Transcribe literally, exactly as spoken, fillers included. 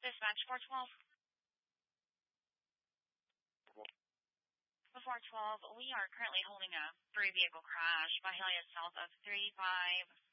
Dispatch four twelve. four twelve, we are currently holding a three-vehicle crash by Hialeah south of three five